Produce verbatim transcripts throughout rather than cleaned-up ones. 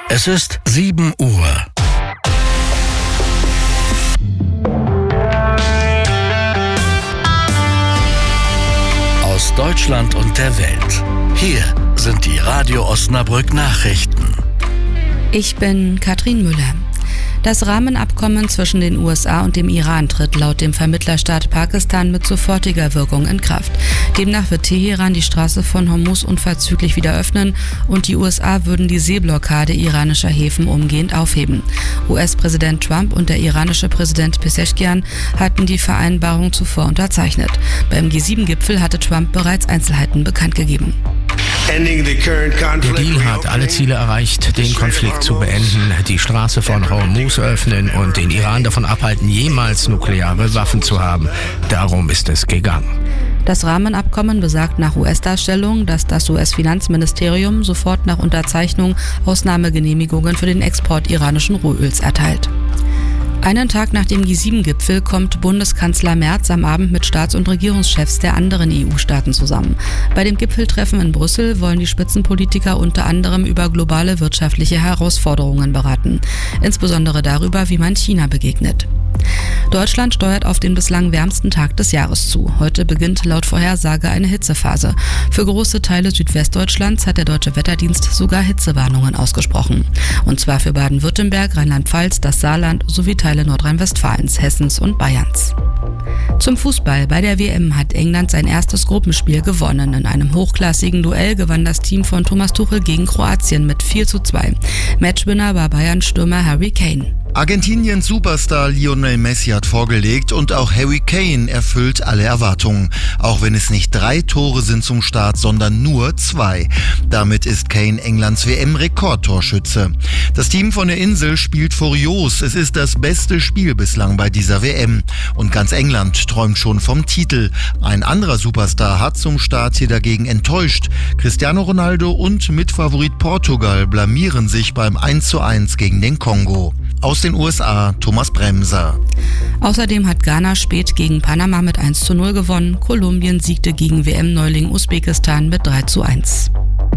Es ist sieben Uhr. Aus Deutschland und der Welt. Hier sind die Radio Osnabrück Nachrichten. Ich bin Katrin Müller. Das Rahmenabkommen zwischen den U S A und dem Iran tritt laut dem Vermittlerstaat Pakistan mit sofortiger Wirkung in Kraft. Demnach wird Teheran die Straße von Hormuz unverzüglich wieder öffnen und die U S A würden die Seeblockade iranischer Häfen umgehend aufheben. U S-Präsident Trump und der iranische Präsident Pezeshkian hatten die Vereinbarung zuvor unterzeichnet. Beim G sieben Gipfel hatte Trump bereits Einzelheiten bekannt gegeben. Der Deal hat alle Ziele erreicht, den Konflikt zu beenden, die Straße von Hormuz öffnen und den Iran davon abhalten, jemals nukleare Waffen zu haben. Darum ist es gegangen. Das Rahmenabkommen besagt nach U S-Darstellung, dass das U S-Finanzministerium sofort nach Unterzeichnung Ausnahmegenehmigungen für den Export iranischen Rohöls erteilt. Einen Tag nach dem G sieben Gipfel kommt Bundeskanzler Merz am Abend mit Staats- und Regierungschefs der anderen E U-Staaten zusammen. Bei dem Gipfeltreffen in Brüssel wollen die Spitzenpolitiker unter anderem über globale wirtschaftliche Herausforderungen beraten, insbesondere darüber, wie man China begegnet. Deutschland steuert auf den bislang wärmsten Tag des Jahres zu. Heute beginnt laut Vorhersage eine Hitzephase. Für große Teile Südwestdeutschlands hat der Deutsche Wetterdienst sogar Hitzewarnungen ausgesprochen. Und zwar für Baden-Württemberg, Rheinland-Pfalz, das Saarland sowie Teile Nordrhein-Westfalens, Hessens und Bayerns. Zum Fußball. Bei der W M hat England sein erstes Gruppenspiel gewonnen. In einem hochklassigen Duell gewann das Team von Thomas Tuchel gegen Kroatien mit vier zu zwei. Matchwinner war Bayern-Stürmer Harry Kane. Argentiniens Superstar Lionel Messi hat vorgelegt und auch Harry Kane erfüllt alle Erwartungen. Auch wenn es nicht drei Tore sind zum Start, sondern nur zwei. Damit ist Kane Englands W M-Rekordtorschütze. Das Team von der Insel spielt furios. Es ist das beste Spiel bislang bei dieser W M. Und ganz England träumt schon vom Titel. Ein anderer Superstar hat zum Start hier dagegen enttäuscht. Cristiano Ronaldo und Mitfavorit Portugal blamieren sich beim eins zu eins gegen den Kongo. Aus den U S A, Thomas Bremser. Außerdem hat Ghana spät gegen Panama mit eins zu null gewonnen. Kolumbien siegte gegen W M-Neuling Usbekistan mit drei zu eins.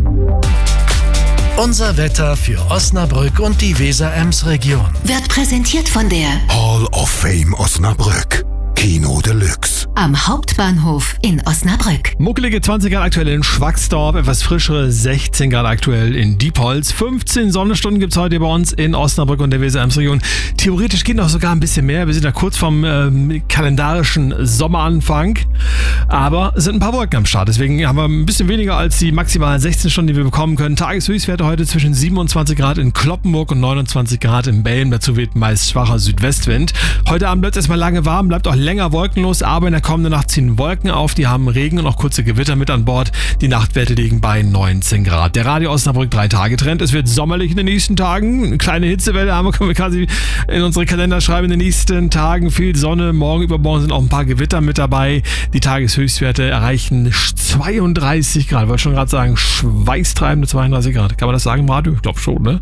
Unser Wetter für Osnabrück und die Weser-Ems-Region. Wird präsentiert von der Hall of Fame Osnabrück. Kino Deluxe. Am Hauptbahnhof in Osnabrück. Muckelige zwanzig Grad aktuell in Schwaxdorf, etwas frischere sechzehn Grad aktuell in Diepholz. fünfzehn Sonnenstunden gibt es heute bei uns in Osnabrück und der Weser-Ems-Region. Theoretisch geht noch sogar ein bisschen mehr. Wir sind da kurz vom ähm, kalendarischen Sommeranfang. Aber es sind ein paar Wolken am Start. Deswegen haben wir ein bisschen weniger als die maximalen sechzehn Stunden, die wir bekommen können. Tageshöchstwerte heute zwischen siebenundzwanzig Grad in Cloppenburg und neunundzwanzig Grad in Belm. Dazu weht meist schwacher Südwestwind. Heute Abend bleibt es erstmal lange warm, bleibt auch länger wolkenlos, aber in der kommenden Nacht ziehen Wolken auf, die haben Regen und auch kurze Gewitter mit an Bord. Die Nachtwerte liegen bei neunzehn Grad. Der Radio Osnabrück drei Tage Trend. Es wird sommerlich in den nächsten Tagen. Eine kleine Hitzewelle haben wir, können wir quasi in unsere Kalender schreiben. In den nächsten Tagen viel Sonne. Morgen, übermorgen sind auch ein paar Gewitter mit dabei. Die Tageshöchstwerte erreichen zweiunddreißig Grad. Ich wollte schon gerade sagen, schweißtreibende zweiunddreißig Grad. Kann man das sagen im Radio? Ich glaube schon, ne?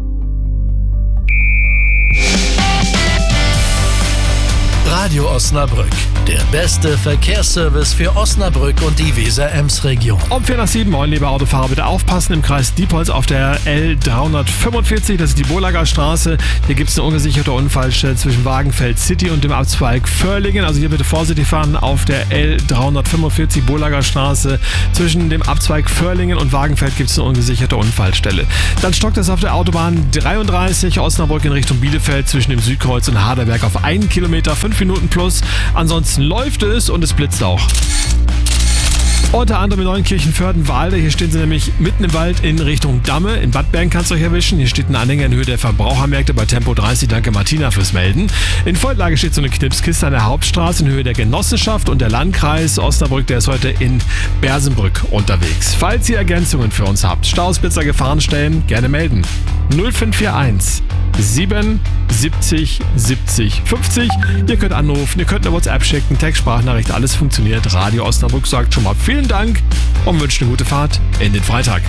Radio Osnabrück, der beste Verkehrsservice für Osnabrück und die Weser-Ems-Region. Um vier nach sieben, moin, liebe Autofahrer, bitte aufpassen im Kreis Diepholz auf der L dreihundertfünfundvierzig, das ist die Bolager Straße. Hier gibt es eine ungesicherte Unfallstelle zwischen Wagenfeld City und dem Abzweig Vörlingen. Also hier bitte vorsichtig fahren auf der L dreihundertfünfundvierzig Bolager Straße. Zwischen dem Abzweig Vörlingen und Wagenfeld gibt es eine ungesicherte Unfallstelle. Dann stockt es auf der Autobahn dreiunddreißig Osnabrück in Richtung Bielefeld zwischen dem Südkreuz und Harderberg auf einen Kilometer, fünf Minuten plus. Ansonsten läuft es und es blitzt auch. Unter anderem in Neunkirchen-Vörden-Walde. Hier stehen sie nämlich mitten im Wald in Richtung Damme. In Bad Bergen kannst du euch erwischen. Hier steht ein Anhänger in Höhe der Verbrauchermärkte bei Tempo dreißig. Danke Martina fürs Melden. In Voltlage steht so eine Knipskiste an der Hauptstraße in Höhe der Genossenschaft und der Landkreis Osnabrück, der ist heute in Bersenbrück unterwegs. Falls ihr Ergänzungen für uns habt, Stausblitzer Gefahrenstellen, gerne melden. null fünf vier eins sieben siebzig siebzig fünfzig. Ihr könnt anrufen, ihr könnt eine WhatsApp schicken, Textsprachnachricht, alles funktioniert. Radio Osnabrück sagt schon mal vielen Dank und wünscht eine gute Fahrt in den Freitag.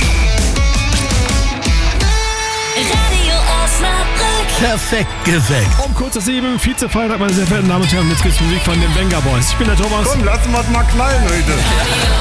Radio Osnabrück. Perfekt geweckt. Um kurz nach sieben, Vize-Freitag, meine sehr verehrten Damen und Herren. Jetzt gibt's Musik von den Venga Boys. Ich bin der Thomas. Komm, lassen wir es mal knallen heute.